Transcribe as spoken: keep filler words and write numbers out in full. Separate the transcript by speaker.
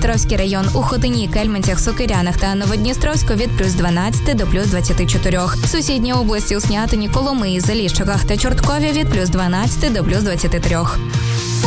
Speaker 1: Дністровський район у Хотині, Кельменцях, Сокирянах та Новодністровську від плюс дванадцяти до плюс двадцяти чотирьох. Сусідні області у Снятині, Коломиї, Заліщиках та Чорткові від плюс дванадцяти до плюс двадцяти трьох.